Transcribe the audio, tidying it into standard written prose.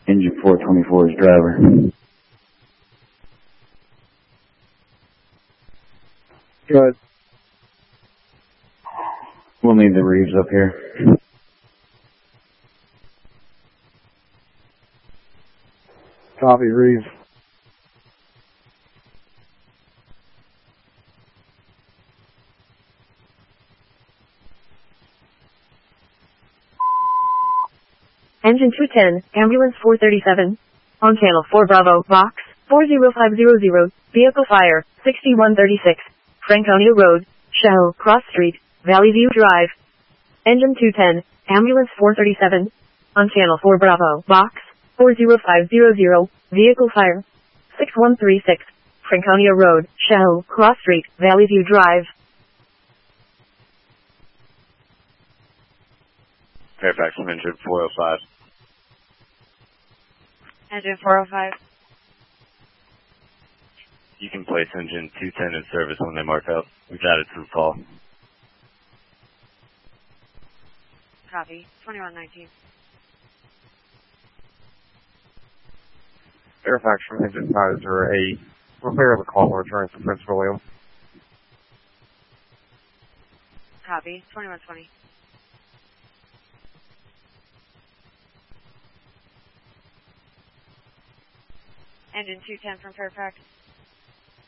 Engine 424's driver. Good. We'll need the Reeves up here. Copy, Reeves. Engine 210, Ambulance 437. On Channel 4 Bravo, Box 40500, Vehicle Fire, 6136. Franconia Road, Shell, Cross Street, Valley View Drive. Engine 210, Ambulance 437. On Channel 4 Bravo, Box 40500, Vehicle Fire, 6136. Franconia Road, Shell, Cross Street, Valley View Drive. Fairfax from engine 405. Engine 405. You can place engine 210 in service when they mark out. We've added to the call. Copy. 2119. Fairfax from engine 508. Repair the call and return to Prince William. Copy. 2120. Engine 210 from Fairfax.